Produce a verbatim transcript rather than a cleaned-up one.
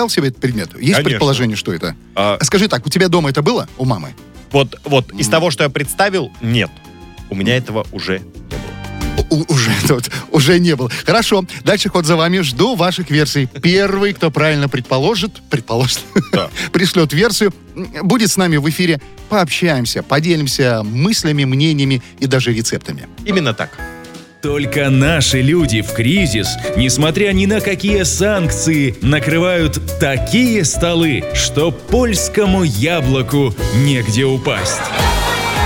представлял себе этот предмет? Есть Конечно. предположение, что это? А, Скажи так, у тебя дома это было? У мамы? вот, вот, из М. того, что я представил, нет. У меня этого уже не было. У- уже, тут, уже не было. Хорошо, дальше ход за вами. Жду ваших версий. Первый, кто правильно предположит, предположит, Да. пришлет версию, будет с нами в эфире. Пообщаемся, поделимся мыслями, мнениями и даже рецептами. Именно так. Только наши люди в кризис, несмотря ни на какие санкции, накрывают такие столы, что польскому яблоку негде упасть.